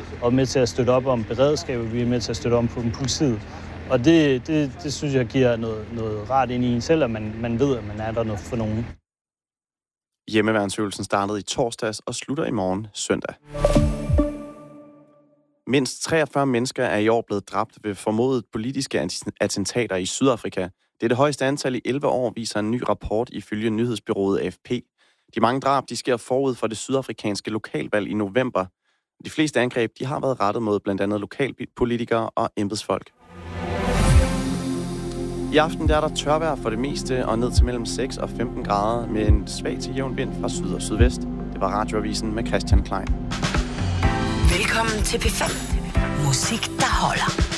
og med til at støtte op om beredskabet, vi er med til at støtte op om politiet. Og det synes jeg giver noget rart ind i en selv, at man ved, at man er der for nogen. Hjemmeværnsøvelsen startede i torsdags og slutter i morgen søndag. Mindst 43 mennesker er i år blevet dræbt ved formodet politiske attentater i Sydafrika. Det er det højeste antal i 11 år, viser en ny rapport ifølge nyhedsbureauet AFP. De mange drab, de sker forud for det sydafrikanske lokalvalg i november. De fleste angreb, de har været rettet mod blandt andet lokalpolitikere og embedsfolk. I aften der er der tørvejr for det meste og ned til mellem 6 og 15 grader med en svag til jævn vind fra syd og sydvest. Det var Radioavisen med Christian Klein. Velkommen til P5. Musik, der holder.